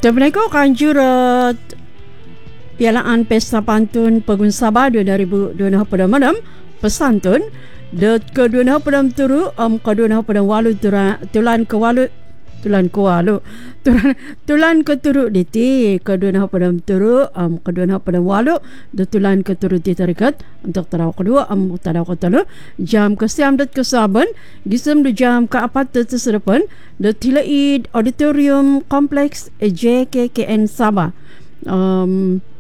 Tebeneko kanjurat pialaan pesta pantun Pegun Sabah 2026 pesantun det kedua pedam turu kedua pedam walu tulan ke walu tulan ke turu diti kedua pedam turu kedua pedam walu de tulan ke turu di tarikat untuk tarawih kedua tarawih kedua jam ke-6 dat ke-7 gisem du jam ke-4 dat ke-8 de Tilaid Auditorium Kompleks JKKN Sabah